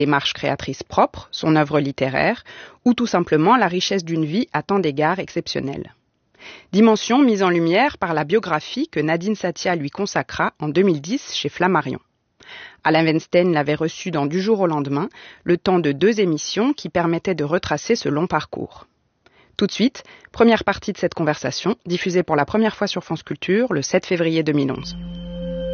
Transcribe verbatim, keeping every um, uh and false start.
démarche créatrice propre, son œuvre littéraire, ou tout simplement la richesse d'une vie à tant d'égards exceptionnelle. Dimension mise en lumière par la biographie que Nadine Satia lui consacra en deux mille dix chez Flammarion. Alain Weinstein l'avait reçu dans Du jour au lendemain, le temps de deux émissions qui permettaient de retracer ce long parcours. Tout de suite, première partie de cette conversation, diffusée pour la première fois sur France Culture le sept février deux mille onze.